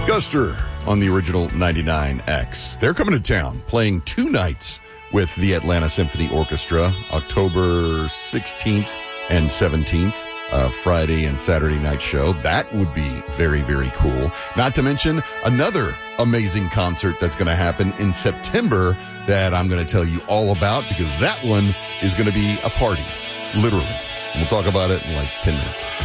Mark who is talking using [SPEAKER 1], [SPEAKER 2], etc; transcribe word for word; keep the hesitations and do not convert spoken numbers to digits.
[SPEAKER 1] Guster on the original ninety-nine X. They're coming to town, playing two nights with the Atlanta Symphony Orchestra, October sixteenth and seventeenth, uh, Friday and Saturday night show. That would be very, very cool. Not to mention another amazing concert that's going to happen in September that I'm going to tell you all about, because that one is going to be a party, literally. And we'll talk about it in like ten minutes.